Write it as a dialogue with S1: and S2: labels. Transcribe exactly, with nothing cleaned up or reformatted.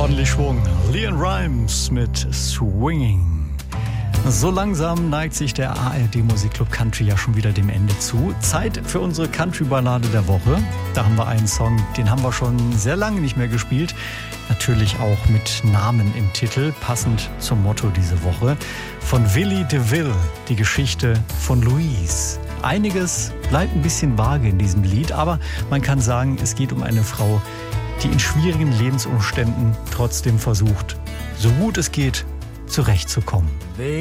S1: ordentlich Schwung. Leon Rimes mit Swinging. So langsam neigt sich der A R D-Musikclub Country ja schon wieder dem Ende zu. Zeit für unsere Country-Ballade der Woche. Da haben wir einen Song, den haben wir schon sehr lange nicht mehr gespielt. Natürlich auch mit Namen im Titel, passend zum Motto diese Woche. Von Willie DeVille, die Geschichte von Louise. Einiges bleibt ein bisschen vage in diesem Lied, aber man kann sagen, es geht um eine Frau, die in schwierigen Lebensumständen trotzdem versucht, so gut es geht, zurechtzukommen.